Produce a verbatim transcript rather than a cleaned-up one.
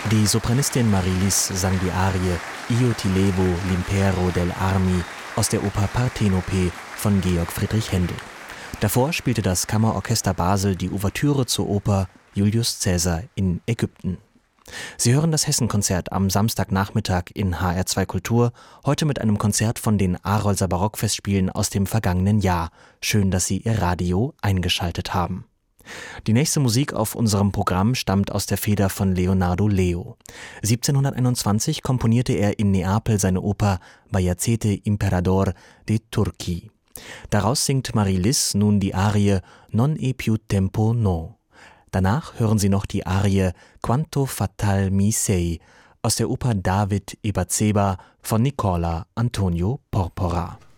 Die Sopranistin Marilis sang die Arie Io ti levo l'impero del armi aus der Oper Partenope von Georg Friedrich Händel. Davor spielte das Kammerorchester Basel die Ouvertüre zur Oper Julius Caesar in Ägypten. Sie hören das Hessen-Konzert am Samstagnachmittag in H R zwei Kultur, heute mit einem Konzert von den Arolser Barockfestspielen aus dem vergangenen Jahr. Schön, dass Sie Ihr Radio eingeschaltet haben. Die nächste Musik auf unserem Programm stammt aus der Feder von Leonardo Leo. siebzehnhunderteinundzwanzig komponierte er in Neapel seine Oper Bajazete Imperador dei Turchi. Daraus singt Marilis nun die Arie Non è più tempo no. Danach hören Sie noch die Arie Quanto fatal mi sei aus der Oper David e Bathseba von Nicola Antonio Porpora.